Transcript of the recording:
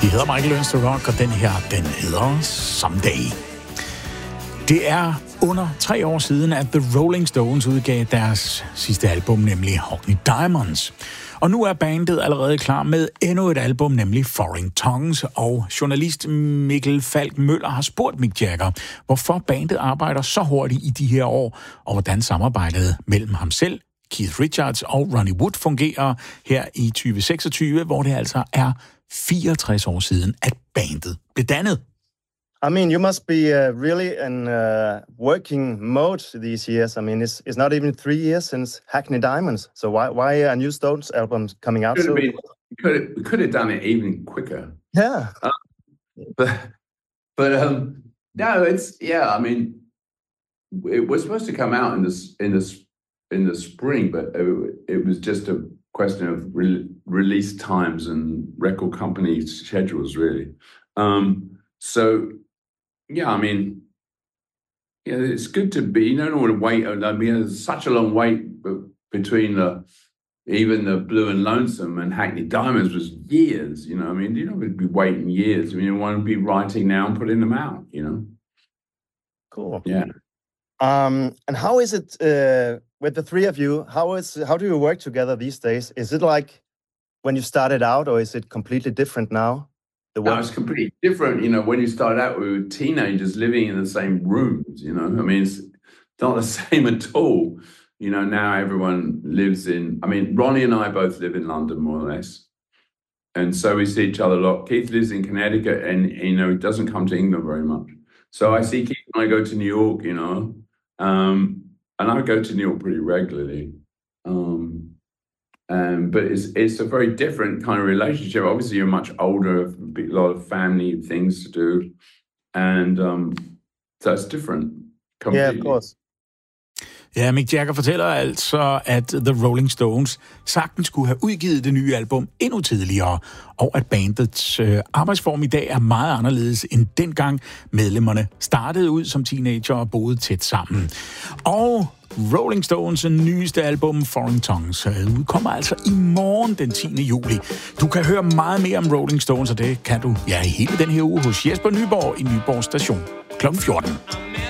De hedder Michael Learns to Rock, og den her, den hedder Someday. Det er under 3 år siden, at The Rolling Stones udgav deres sidste album, nemlig Hockney Diamonds. Og nu er bandet allerede klar med endnu et album, nemlig Foreign Tongues, og journalist Mikkel Falk Møller har spurgt Mick Jagger, hvorfor bandet arbejder så hurtigt i de her år, og hvordan samarbejdet mellem ham selv, Keith Richards og Ronnie Wood fungerer her i 2026, hvor det altså er 64 år siden, at bandet blev dannet. I mean, you must be really in working mode these years. I mean, it's not even 3 years since Hackney Diamonds. So why are new Stones albums coming out soon? We could have done it even quicker. Yeah. But no, it's I mean, it was supposed to come out in the spring, but it was just a question of release times and record company schedules, really. So. Yeah, I mean, it's good to be. You don't want to wait. I mean, there's such a long wait between even the Blue and Lonesome and Hackney Diamonds was years. You know, I mean, you don't want to be waiting years. I mean, you want to be writing now and putting them out. You know. Cool. Yeah. And how is it with the three of you? How do you work together these days? Is it like when you started out, or is it completely different now? No, it's completely different. You know, when you started out, we were teenagers living in the same rooms, you know. I mean, it's not the same at all. You know, now everyone lives in... I mean, Ronnie and I both live in London, more or less. And so we see each other a lot. Keith lives in Connecticut and, you know, he doesn't come to England very much. So I see Keith when I go to New York, you know. And I go to New York pretty regularly. But it's a very different kind of relationship. Obviously, you're much older, a lot of family things to do, and so it's different. Completely. Yeah, of course. Ja, Mick Jagger fortæller altså, at The Rolling Stones sagtens skulle have udgivet det nye album endnu tidligere, og at bandets arbejdsform i dag er meget anderledes end dengang medlemmerne startede ud som teenager og boede tæt sammen. Og Rolling Stones' nyeste album, Foreign Tongues, udkommer altså i morgen den 10. juli. Du kan høre meget mere om Rolling Stones, og det kan du i hele den her uge hos Jesper Nyborg i Nyborg Station kl. 14.